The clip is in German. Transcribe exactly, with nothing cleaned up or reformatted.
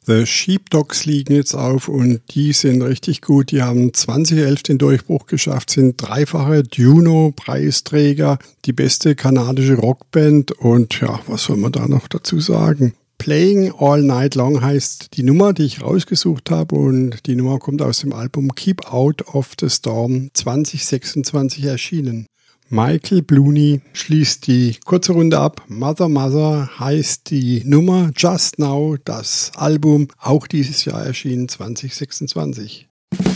The Sheepdogs liegen jetzt auf und die sind richtig gut. Die haben zwanzig elf den Durchbruch geschafft, sind dreifache Juno-Preisträger, die beste kanadische Rockband und ja, was soll man da noch dazu sagen? Playing All Night Long heißt die Nummer, die ich rausgesucht habe und die Nummer kommt aus dem Album Keep Out of the Storm zwanzig sechsundzwanzig erschienen. Michael Blunie schließt die kurze Runde ab. Mother Mother heißt die Nummer, Just Now, das Album, auch dieses Jahr erschienen zwanzig sechsundzwanzig.